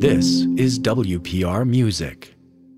This is WPR Music.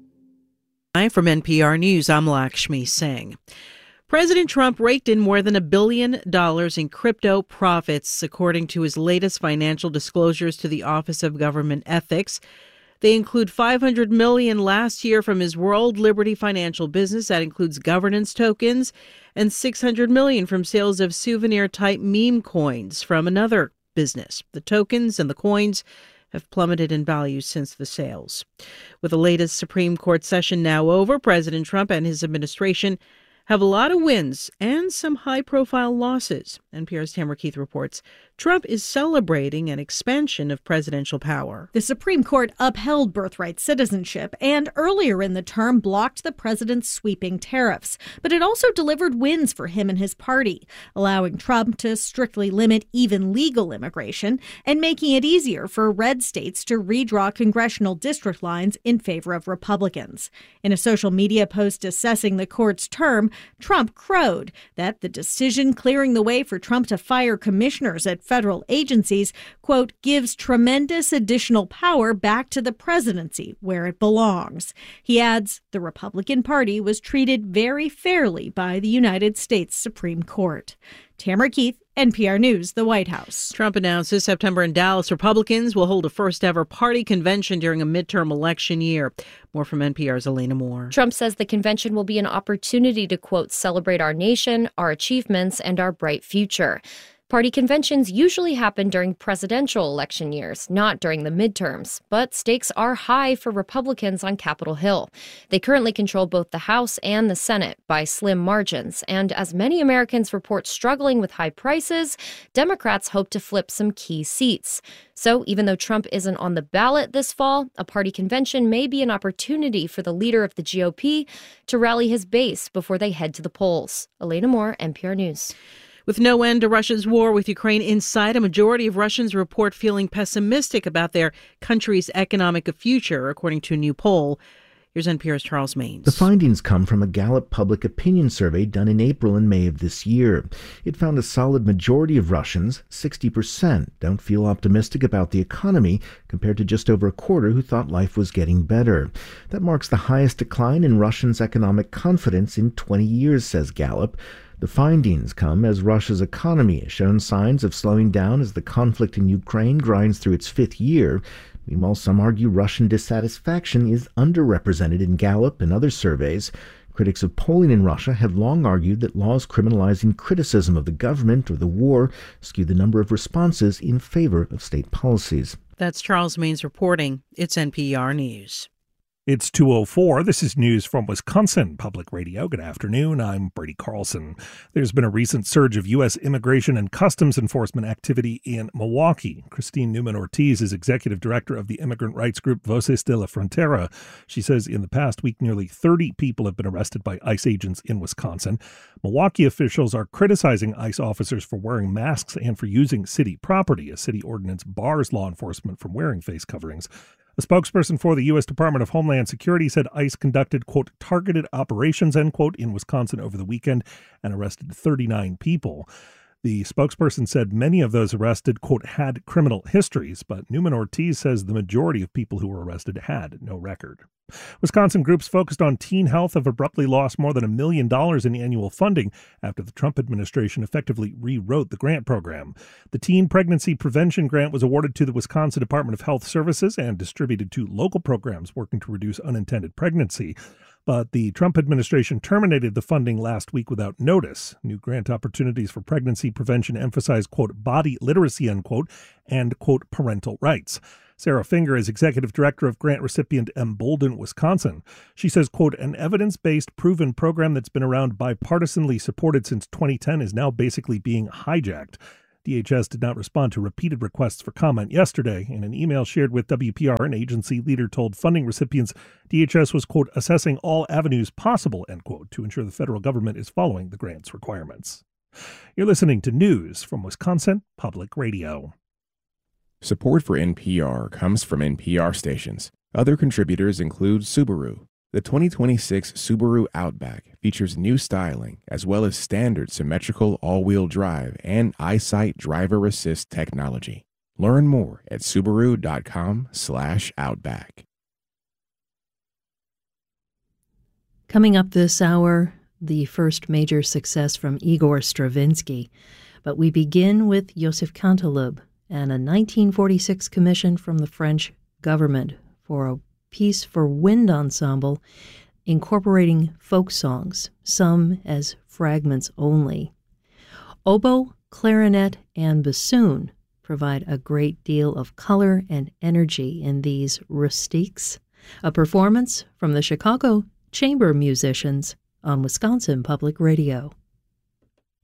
From NPR News, I'm Lakshmi Singh. President Trump raked in more than $1 billion in crypto profits, according to his latest financial disclosures to the Office of Government Ethics. They include $500 million last year from his World Liberty Financial business. That includes governance tokens, and $600 million from sales of souvenir-type meme coins from another business. The tokens and the coins have plummeted in value since the sales. With the latest Supreme Court session now over, President Trump and his administration have a lot of wins and some high-profile losses. NPR's Tamara Keith reports Trump is celebrating an expansion of presidential power. The Supreme Court upheld birthright citizenship and earlier in the term blocked the president's sweeping tariffs. But it also delivered wins for him and his party, allowing Trump to strictly limit even legal immigration and making it easier for red states to redraw congressional district lines in favor of Republicans. In a social media post assessing the court's term, Trump crowed that the decision clearing the way for Trump to fire commissioners at federal agencies, quote, gives tremendous additional power back to the presidency where it belongs. He adds the Republican Party was treated very fairly by the United States Supreme Court. Tamara Keith, NPR News, the White House. Trump announced this September in Dallas, Republicans will hold a first-ever party convention during a midterm election year. More from NPR's Elena Moore. Trump says the convention will be an opportunity to, quote, celebrate our nation, our achievements, and our bright future. Party conventions usually happen during presidential election years, not during the midterms. But stakes are high for Republicans on Capitol Hill. They currently control both the House and the Senate by slim margins. And as many Americans report struggling with high prices, Democrats hope to flip some key seats. So even though Trump isn't on the ballot this fall, a party convention may be an opportunity for the leader of the GOP to rally his base before they head to the polls. Elena Moore, NPR News. With no end to Russia's war with Ukraine in sight, a majority of Russians report feeling pessimistic about their country's economic future, according to a new poll. Here's NPR's Charles Maines. The findings come from a Gallup public opinion survey done in April and May of this year. It found a solid majority of Russians, 60%, don't feel optimistic about the economy, compared to just over a quarter who thought life was getting better. That marks the highest decline in Russians' economic confidence in 20 years, says Gallup. The findings come as Russia's economy has shown signs of slowing down as the conflict in Ukraine grinds through its fifth year. Meanwhile, some argue Russian dissatisfaction is underrepresented in Gallup and other surveys. Critics of polling in Russia have long argued that laws criminalizing criticism of the government or the war skew the number of responses in favor of state policies. That's Charles Maines reporting. It's NPR News. It's 2:04. This is news from Wisconsin Public Radio. Good afternoon. I'm Brady Carlson. There's been a recent surge of U.S. immigration and customs enforcement activity in Milwaukee. Christine Newman-Ortiz is executive director of the immigrant rights group Voces de la Frontera. She says in the past week, nearly 30 people have been arrested by ICE agents in Wisconsin. Milwaukee officials are criticizing ICE officers for wearing masks and for using city property. A city ordinance bars law enforcement from wearing face coverings. A spokesperson for the U.S. Department of Homeland Security said ICE conducted, quote, targeted operations, end quote, in Wisconsin over the weekend and arrested 39 people. The spokesperson said many of those arrested, quote, had criminal histories, but Newman-Ortiz says the majority of people who were arrested had no record. Wisconsin groups focused on teen health have abruptly lost more than $1 million in annual funding after the Trump administration effectively rewrote the grant program. The Teen Pregnancy Prevention Grant was awarded to the Wisconsin Department of Health Services and distributed to local programs working to reduce unintended pregnancy. But the Trump administration terminated the funding last week without notice. New grant opportunities for pregnancy prevention emphasize, quote, body literacy, unquote, and, quote, parental rights. Sarah Finger is executive director of grant recipient Embolden, Wisconsin. She says, quote, an evidence-based proven program that's been around bipartisanly supported since 2010 is now basically being hijacked. DHS did not respond to repeated requests for comment yesterday. In an email shared with WPR, an agency leader told funding recipients DHS was, quote, assessing all avenues possible, end quote, to ensure the federal government is following the grant's requirements. You're listening to news from Wisconsin Public Radio. Support for NPR comes from NPR stations. Other contributors include Subaru. The 2026 Subaru Outback features new styling as well as standard symmetrical all-wheel drive and EyeSight driver assist technology. Learn more at Subaru.com/Outback. Coming up this hour, the first major success from Igor Stravinsky. But we begin with Joseph Canteloube and a 1946 commission from the French government for a piece for wind ensemble incorporating folk songs, some as fragments only. Oboe, clarinet, and bassoon provide a great deal of color and energy in these rustiques, a performance from the Chicago Chamber Musicians on Wisconsin Public Radio.